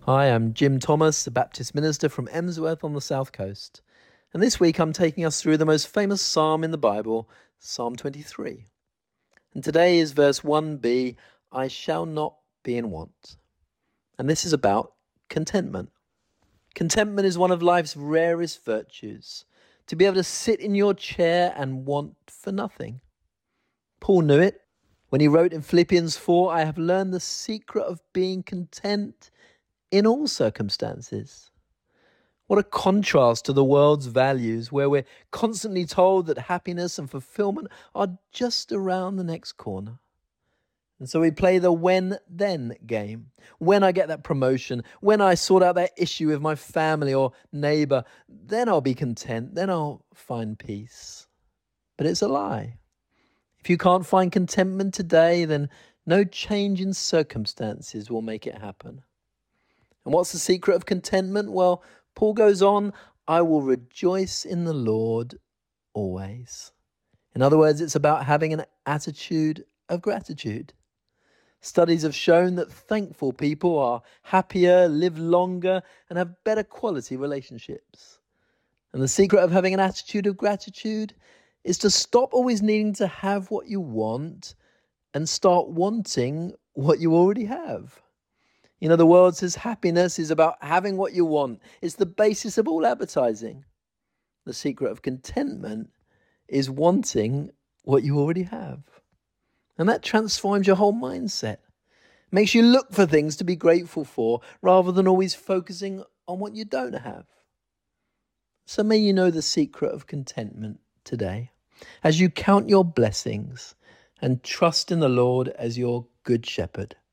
Hi, I'm Jim Thomas, a Baptist minister from Emsworth on the South Coast. And this week I'm taking us through the most famous psalm in the Bible, Psalm 23. And today is verse 1b, I shall not be in want. And this is about contentment. Contentment is one of life's rarest virtues, to be able to sit in your chair and want for nothing. Paul knew it when he wrote in Philippians 4, I have learned the secret of being content in all circumstances. What a contrast to the world's values, where we're constantly told that happiness and fulfillment are just around the next corner. And so we play the when-then game. When I get that promotion, when I sort out that issue with my family or neighbor, then I'll be content, then I'll find peace. But it's a lie. If you can't find contentment today, then no change in circumstances will make it happen. And what's the secret of contentment? Well, Paul goes on, I will rejoice in the Lord always. In other words, it's about having an attitude of gratitude. Studies have shown that thankful people are happier, live longer, and have better quality relationships. And the secret of having an attitude of gratitude is to stop always needing to have what you want and start wanting what you already have. You know, the world says happiness is about having what you want. It's the basis of all advertising. The secret of contentment is wanting what you already have. And that transforms your whole mindset. Makes you look for things to be grateful for rather than always focusing on what you don't have. So may you know the secret of contentment today as you count your blessings and trust in the Lord as your good shepherd.